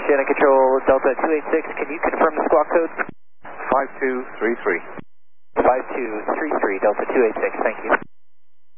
Shannon Control, Delta 286, can you confirm the squawk code? 5233. 5233, Delta 286, thank you.